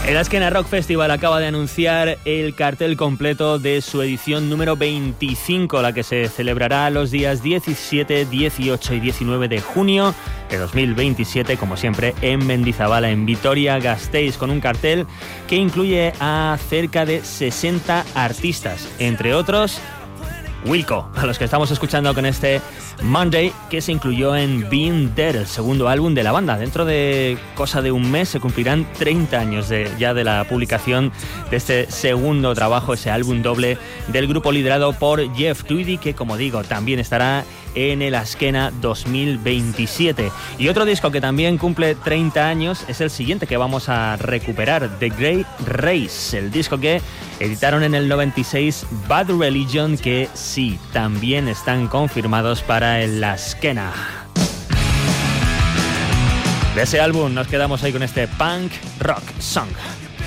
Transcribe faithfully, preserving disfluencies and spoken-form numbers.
El Askena Rock Festival acaba de anunciar el cartel completo de su edición número veinticinco, la que se celebrará los días diecisiete, dieciocho y diecinueve de junio de dos mil veintisiete, como siempre, en Mendizabala, en Vitoria-Gasteiz, con un cartel que incluye a cerca de sesenta artistas, entre otros Wilco, a los que estamos escuchando con este Monday, que se incluyó en Been There, el segundo álbum de la banda. Dentro de cosa de un mes se cumplirán treinta años de, ya de la publicación de este segundo trabajo, ese álbum doble del grupo liderado por Jeff Tweedy, que, como digo, también estará en el Askena dos mil veintisiete. Y otro disco que también cumple treinta años es el siguiente que vamos a recuperar, The Great Race, el disco que editaron en el noventa y seis Bad Religion, que sí, también están confirmados para el Askena. De ese álbum nos quedamos ahí con este punk rock song.